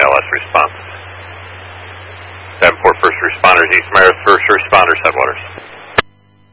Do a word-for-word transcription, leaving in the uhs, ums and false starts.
L S responses. Davenport First Responders, East Meredith First Responders, Headwaters.